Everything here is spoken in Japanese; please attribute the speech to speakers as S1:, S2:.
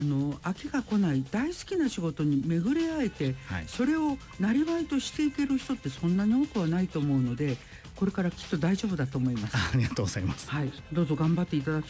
S1: 飽きが来ない大好きな仕事に巡り会えて、
S2: はい。
S1: それをなりわいとしていける人ってそんなに多くはないと思うので、これからきっと大丈夫だと思います。
S2: ありがとうございます。
S1: はい、どうぞ頑張っていただき